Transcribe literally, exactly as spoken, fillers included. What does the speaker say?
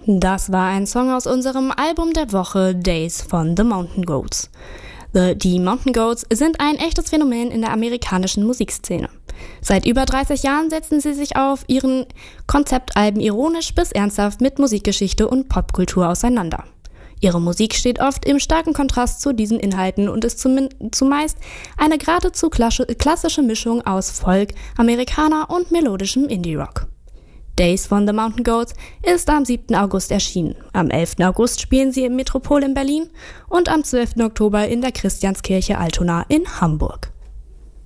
Das war ein Song aus unserem Album der Woche Days von The Mountain Goats. The, die Mountain Goats sind ein echtes Phänomen in der amerikanischen Musikszene. Seit über dreißig Jahren setzen sie sich auf ihren Konzeptalben ironisch bis ernsthaft mit Musikgeschichte und Popkultur auseinander. Ihre Musik steht oft im starken Kontrast zu diesen Inhalten und ist zumin- zumeist eine geradezu klassische Mischung aus Folk, Amerikaner und melodischem Indie-Rock. Days von The Mountain Goats ist am siebten August erschienen. Am elften August spielen sie im Metropol in Berlin und am zwölften Oktober in der Christianskirche Altona in Hamburg.